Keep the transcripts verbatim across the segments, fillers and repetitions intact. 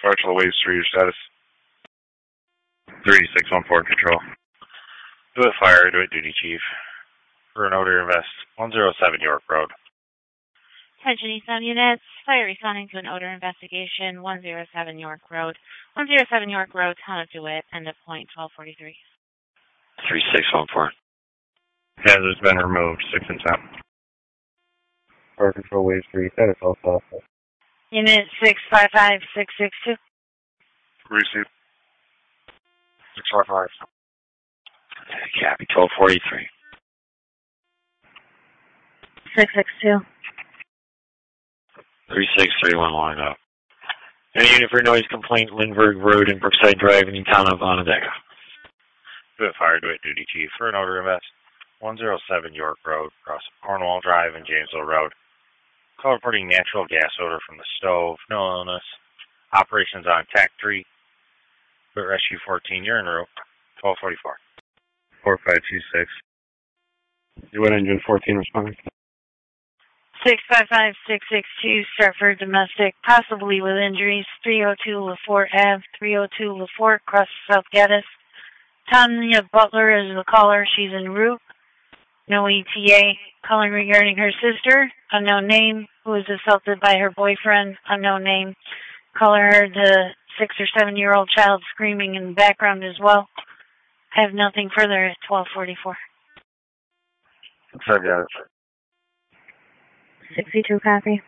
Partial waves for your status. three six one four control. Do it fire, do it duty chief. For an odor invest, one zero seven York Road. Attention East Sound units, fire responding to an odor investigation, one zero seven York Road. one zero seven York Road, town of DeWitt, end of point twelve forty-three. three six one four. Hazard's been removed, six and ten. Fire control waves three, status all south. Unit six five five six six two. Receive. six five five. Copy, twelve forty-three. six six two. three six three one long up. Any unit for noise complaint, Lindbergh Road and Brookside Drive in the town of Onondaga. Do it fire, do it duty chief. For an odor invest, one zero seven York Road, across Cornwall Drive and Jamesville Road. Call reporting natural gas odor from the stove, no illness. Operations on T A C three. But Rescue fourteen, you're en route. twelve forty-four. four five two six. DeWitt engine fourteen responding. six five five six six two, Stratford domestic, possibly with injuries, three oh two LaForte Avenue, three oh two LaForte, across South Gaddis. Tanya Butler is the caller. She's en route. No E T A. Calling regarding her sister, unknown name, who was assaulted by her boyfriend, unknown name. Caller heard the six or seven year old child screaming in the background as well. I have nothing further at twelve forty-four. I got it. sixty-two copy.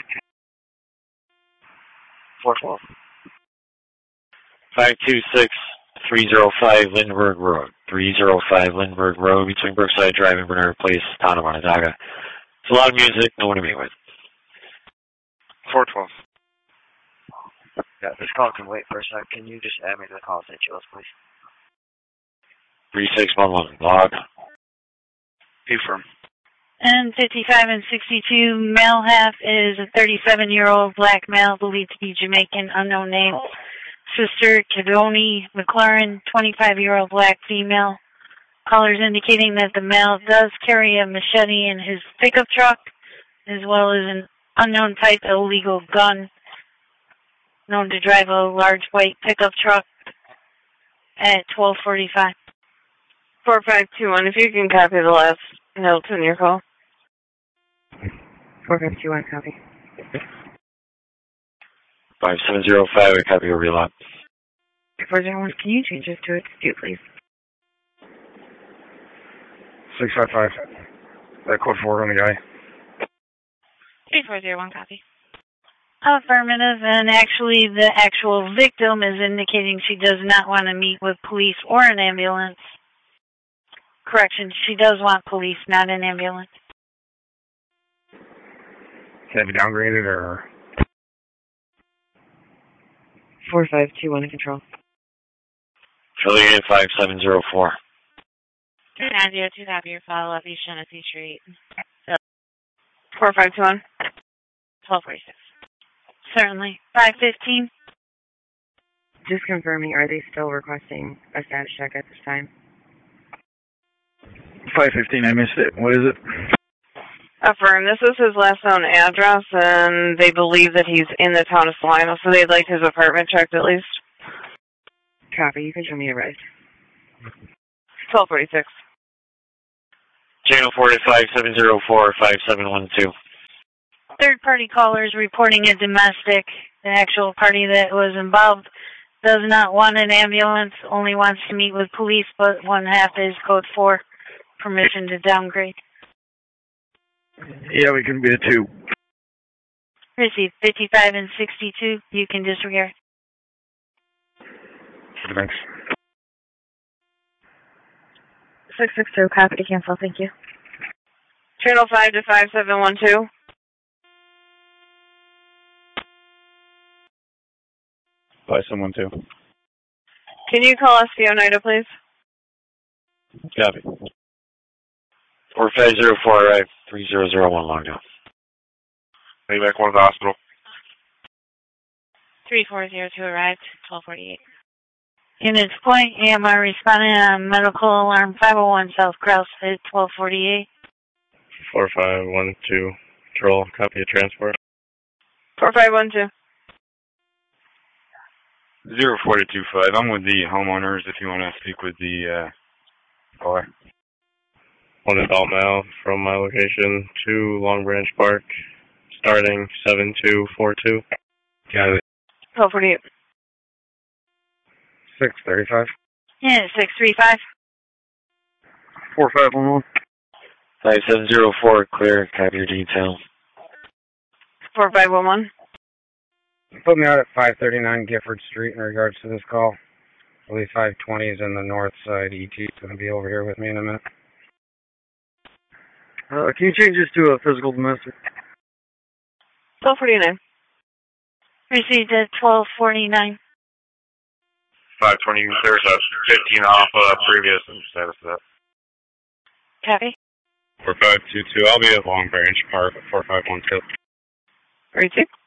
four twelve. five two six three zero five Lindbergh Road. three zero five Lindbergh Road between Brookside Drive and Bernard Place, town of Onondaga. It's a lot of music, no one to meet with. four twelve. Yeah, this call can wait for a sec. Can you just add me to the call at H L S, please? three six one one log. Affirm. And fifty-five and sixty-two, male half is a thirty-seven year old black male, believed to be Jamaican, unknown name. Sister Kadoni McLaren, twenty-five year old black female. Callers indicating that the male does carry a machete in his pickup truck, as well as an unknown type illegal gun, known to drive a large white pickup truck at twelve forty-five. four five two one, if you can copy the last note in your call. four five two one, copy. five seven zero five, a copy over your lot. four zero one, can you change this to a dispute, please? six five five. That code four on the guy. three four zero one, copy. Affirmative, and actually the actual victim is indicating she does not want to meet with police or an ambulance. Correction, she does want police, not an ambulance. Can it be downgraded or? four five two one in control. Affiliated five seven zero four. two nine zero two, copy your follow-up, East Genesee Street. four five two one. twelve forty-six. Certainly. five fifteen. Just confirming, are they still requesting a status check at this time? five fifteen, I missed it. What is it? Affirm, this is his last known address, and they believe that he's in the town of Salina, so they'd like his apartment checked at least. Copy, you can show me a right. twelve forty-six. Channel forty five seven zero four five seven one two. Third-party callers reporting a domestic. The actual party that was involved does not want an ambulance, only wants to meet with police, but one half is code four, permission to downgrade. Yeah, we can be a two. Received. fifty-five and sixty-two, you can disregard. Thanks. six six two, copy to cancel, thank you. Channel five to five seven one two. five seven one two. Can you call us the Oneida, please? Copy. four five zero four, arrive. three zero zero one long now. Hey, back one to the hospital. three four zero two arrived, twelve forty-eight. Units point, A M R responding on medical alarm five oh one South Crouse at twelve forty-eight. four five one two, control, copy of transport. four five one two. Zero four to two five. I'm with the homeowners if you want to speak with the uh, caller. One adult male from my location to Long Branch Park, starting seven two four two. Got it. twelve forty-eight. six thirty-five. Yeah, six three five. four five one one. five seven zero four, clear. Copy your detail. four five one one. Put me out at five thirty-nine Gifford Street in regards to this call. I believe five twenty is in the north side. E T is going to be over here with me in a minute. Uh, can you change this to a physical domestic? twelve forty-nine. Received at twelve forty-nine. five twenty, there's a fifteen off uh, previous status of that. Copy. four five two two, I'll be at Long Branch Park at four five one two. Ready,